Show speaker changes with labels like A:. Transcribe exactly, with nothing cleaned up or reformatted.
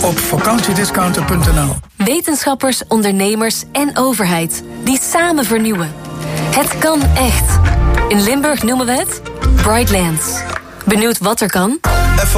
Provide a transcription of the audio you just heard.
A: op vakantiediscounter punt n l.
B: Wetenschappers, ondernemers en overheid die samen vernieuwen. Het kan echt. In Limburg noemen we het Brightlands. Benieuwd wat er kan?